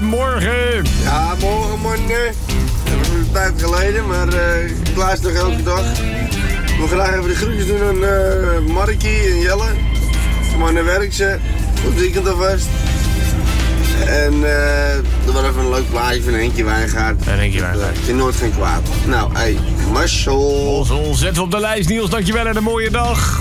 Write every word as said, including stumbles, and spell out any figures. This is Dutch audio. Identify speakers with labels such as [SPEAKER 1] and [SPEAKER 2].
[SPEAKER 1] goedemorgen.
[SPEAKER 2] Ja, morgen, morgen. Dat is een tijd geleden, maar uh, ik luister nog elke dag. Ik wil graag even de groetjes doen aan uh, Markie en Jelle. Maar naar werk ze. Goed weekend alvast. En uh, er was even een leuk plaatje van Henkie Wijngaard.
[SPEAKER 1] En Henkie Wijngaard.
[SPEAKER 2] Het is nooit geen kwaad. Nou, hey, mazzel.
[SPEAKER 1] Mazzel, zetten we op de lijst, Niels. Dankjewel en een mooie dag.